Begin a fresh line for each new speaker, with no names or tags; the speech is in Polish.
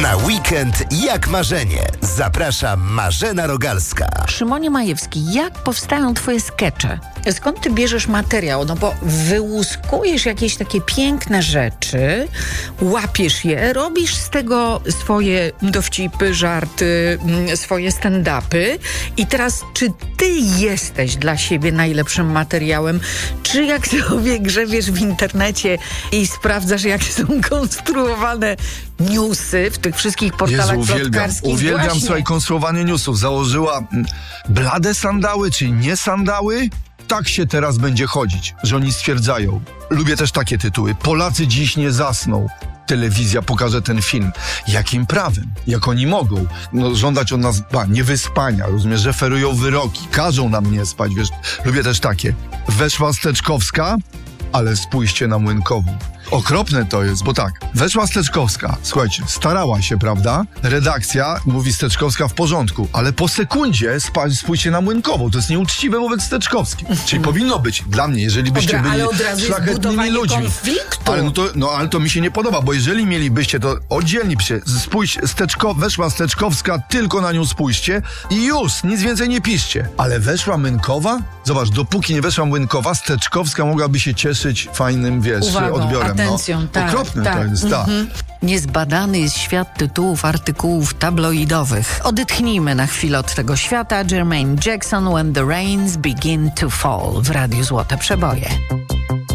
Na weekend jak marzenie. Zaprasza Marzena Rogalska.
Szymonie Majewski, jak powstają twoje skecze? Skąd ty bierzesz materiał? No bo wyłuskujesz jakieś takie piękne rzeczy, łapiesz je, robisz z tego swoje dowcipy, żarty, swoje stand-upy i teraz, czy ty jesteś dla siebie najlepszym materiałem? Czy jak sobie grzebiesz w internecie i sprawdzasz, jak są konstruowane newsy w tych wszystkich portalach plotkarskich?
Uwielbiam słuchaj, konstruowanie newsów. Założyła blade sandały, czy nie sandały? Tak się teraz będzie chodzić, że oni stwierdzają. Lubię też takie tytuły. Polacy dziś nie zasną. Telewizja pokaże ten film. Jakim prawem? Jak oni mogą? No, żądać od nas niewyspania, rozumiesz, że ferują wyroki, każą nam nie spać, wiesz. Lubię też takie. Weszła Steczkowska, ale spójrzcie na Młynkową. Okropne to jest, bo tak, weszła Steczkowska, słuchajcie, starała się, prawda? Redakcja mówi Steczkowska w porządku, ale po sekundzie spójrzcie na Młynkową. To jest nieuczciwe wobec Steczkowskiej. Czyli powinno być dla mnie, jeżeli byście byli szlachetnymi ludźmi. Ale to mi się nie podoba, bo jeżeli mielibyście to oddzielnie, weszła Steczkowska, tylko na nią spójrzcie i już, nic więcej nie piszcie. Ale weszła Młynkowa? Zobacz, dopóki nie weszła Młynkowa, Steczkowska mogłaby się cieszyć fajnym, wiesz, odbiorem.
Atencją, tak,
okropne
tak.
To jest, tak.
Niezbadany jest świat tytułów, artykułów tabloidowych. Odetchnijmy na chwilę od tego świata. Jermaine Jackson, When the Rains Begin to Fall w Radiu Złote Przeboje.